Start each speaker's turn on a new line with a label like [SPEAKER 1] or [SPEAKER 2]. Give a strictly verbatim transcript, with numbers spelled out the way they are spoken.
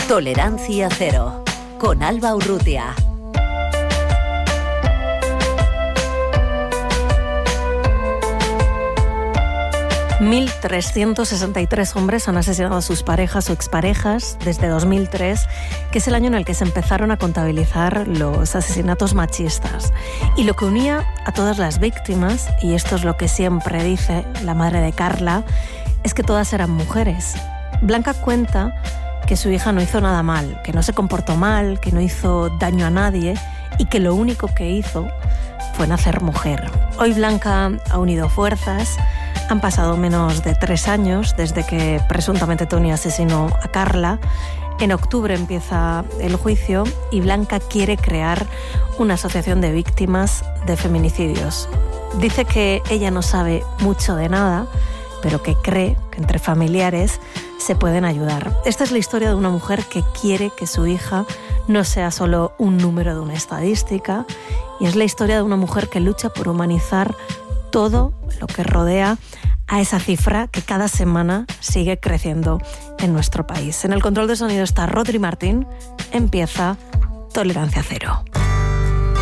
[SPEAKER 1] Tolerancia Cero, con Alba Urrutia.
[SPEAKER 2] mil trescientos sesenta y tres hombres han asesinado a sus parejas o exparejas desde dos mil tres, que es el año en el que se empezaron a contabilizar los asesinatos machistas. Y lo que unía a todas las víctimas, y esto es lo que siempre dice la madre de Carla, es que todas eran mujeres. Blanca cuenta que su hija no hizo nada mal, que no se comportó mal, que no hizo daño a nadie y que lo único que hizo fue nacer mujer. Hoy Blanca ha unido fuerzas. Han pasado menos de tres años desde que presuntamente Tony asesinó a Carla. En octubre empieza el juicio y Blanca quiere crear una asociación de víctimas de feminicidios. Dice que ella no sabe mucho de nada, pero que cree que entre familiares se pueden ayudar. Esta es la historia de una mujer que quiere que su hija no sea solo un número de una estadística, y es la historia de una mujer que lucha por humanizar todo lo que rodea a esa cifra que cada semana sigue creciendo en nuestro país. En el control de sonido está Rodri Martín. Empieza Tolerancia Cero.